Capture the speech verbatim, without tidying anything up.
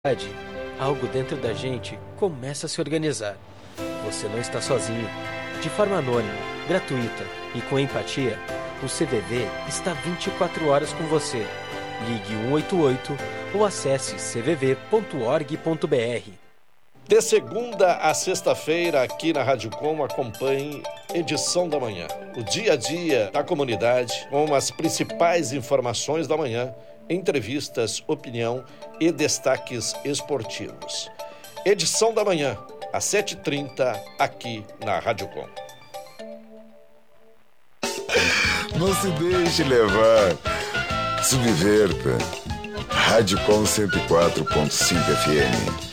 Algo dentro da gente começa a se organizar. Você não está sozinho. De forma anônima, gratuita e com empatia, o C V V está vinte e quatro horas com você. Ligue um oito oito ou acesse c v v ponto org ponto b r. De segunda a sexta-feira, aqui na Rádio Com, acompanhe Edição da Manhã. O dia a dia da comunidade, com as principais informações da manhã, entrevistas, opinião e destaques esportivos. Edição da Manhã, às sete e trinta, aqui na Rádio Com. Não se deixe levar. Subverta. Rádio Com cento e quatro ponto cinco F M.